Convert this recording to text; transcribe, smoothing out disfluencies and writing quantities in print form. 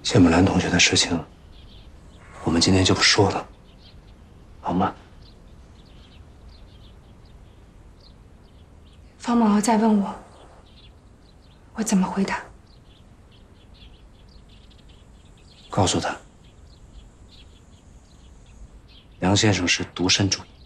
谢木兰同学的事情，我们今天就不说了，好吗？ 方某要再问我，我怎么回答？ 告诉他，梁先生是独身主义。